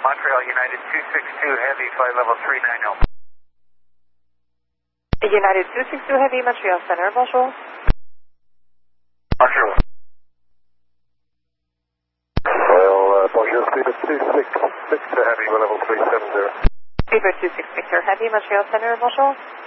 Montreal United 262 Heavy, flight level 390. United 262 Heavy, Montreal Center, bonjour. Bonjour. Well, bonjour, Speedbird 266 Heavy, level 370. Speedbird 266 Heavy, Montreal Center, bonjour.